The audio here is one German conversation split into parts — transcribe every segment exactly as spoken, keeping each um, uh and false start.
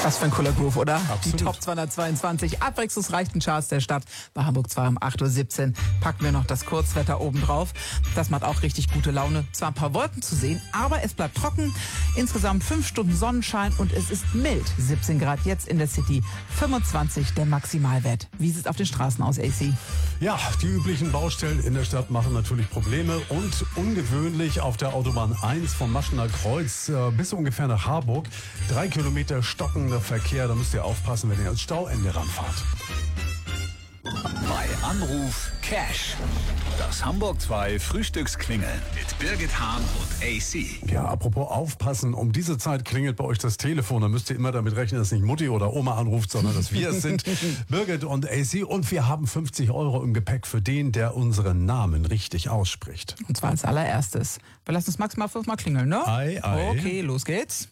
Was für ein cooler Groove, oder? Absolut. Die Top zweihundertzweiundzwanzig abwechslungsreichsten Charts der Stadt. Bei Hamburg zwei um acht Uhr siebzehn packen wir noch das Kurzwetter oben drauf. Das macht auch richtig gute Laune. Zwar ein paar Wolken zu sehen, aber es bleibt trocken. Insgesamt fünf Stunden Sonnenschein und es ist mild. siebzehn Grad jetzt in der City, fünfundzwanzig der Maximalwert. Wie sieht es auf den Straßen aus, A C? Ja, die üblichen Baustellen in der Stadt machen natürlich Probleme und ungewöhnlich auf der Autobahn eins vom Maschener Kreuz äh, bis ungefähr nach Harburg. Drei Kilometer stockender Verkehr, da müsst ihr aufpassen, wenn ihr ans Stauende ranfahrt. Bei Anruf Cash. Das Hamburg zwei Frühstücksklingeln mit Birgit Hahn und A C. Ja, apropos aufpassen, um diese Zeit klingelt bei euch das Telefon. Da müsst ihr immer damit rechnen, dass nicht Mutti oder Oma anruft, sondern dass wir es sind. Birgit und A C. Und wir haben fünfzig Euro im Gepäck für den, der unseren Namen richtig ausspricht. Und zwar als allererstes. Wir lassen es maximal fünfmal klingeln, ne? Ei, ei. Okay, los geht's.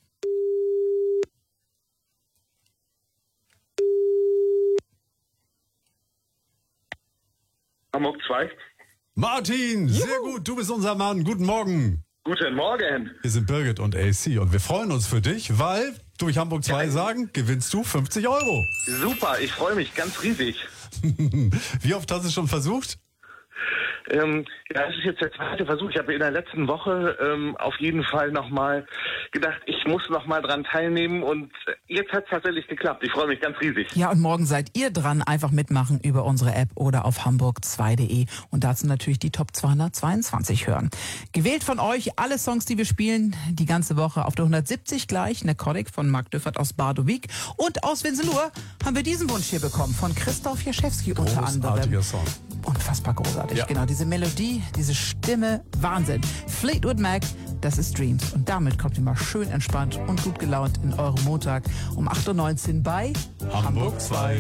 Hamburg zwei. Martin, sehr gut, du bist unser Mann. Guten Morgen. Guten Morgen. Wir sind Birgit und A C und wir freuen uns für dich, weil durch Hamburg zwei sagen, gewinnst du fünfzig Euro. Super, ich freue mich ganz riesig. Wie oft hast du schon versucht? Ähm, ja, es ist jetzt der zweite Versuch. Ich habe in der letzten Woche ähm, auf jeden Fall nochmal gedacht, ich muss nochmal dran teilnehmen und jetzt hat es tatsächlich geklappt. Ich freue mich ganz riesig. Ja, und morgen seid ihr dran. Einfach mitmachen über unsere App oder auf hamburg zwei punkt de und dazu natürlich die Top zweihundertzweiundzwanzig hören. Gewählt von euch alle Songs, die wir spielen, die ganze Woche auf der hundertsiebzig gleich. Narcotic von Marc Düffert aus Bardowik. Und aus Winselur haben wir diesen Wunsch hier bekommen von Christoph Jaschewski unter anderem. Großartiger Song. Unfassbar großartig, Ja. genau. Diese Melodie, diese Stimme, Wahnsinn. Fleetwood Mac, das ist Dreams. Und damit kommt ihr mal schön entspannt und gut gelaunt in eurem Montag um acht Uhr neunzehn bei Hamburg zwei.